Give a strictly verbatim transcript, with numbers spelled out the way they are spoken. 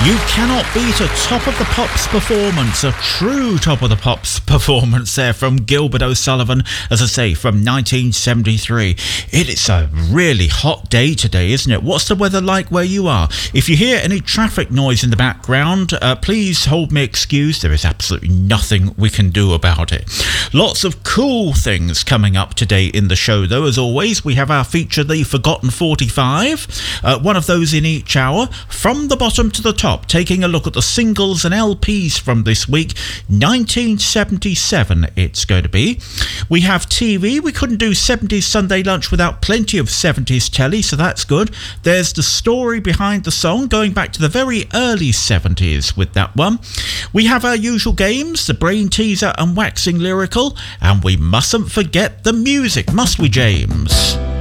You cannot beat a Top of the Pops performance, a true Top of the Pops performance there from Gilbert O'Sullivan, as I say, from nineteen seventy-three. It is a really hot day today, isn't it? What's the weather like where you are? If you hear any traffic noise in the background, uh, please hold me excused. There is absolutely nothing we can do about it. Lots of cool things coming up today in the show, though. As always, we have our feature, The Forgotten forty-five, uh, one of those in each hour, from the bottom to the top, taking a look at the singles and L Ps from this week, nineteen seventy-seven it's going to be. We have T V. We couldn't do seventies Sunday Lunch without plenty of seventies telly, so that's good. There's the story behind the song, going back to the very early seventies with that one. We have our usual games, the Brain Teaser and Waxing Lyrical, and we mustn't forget the music, must we, James?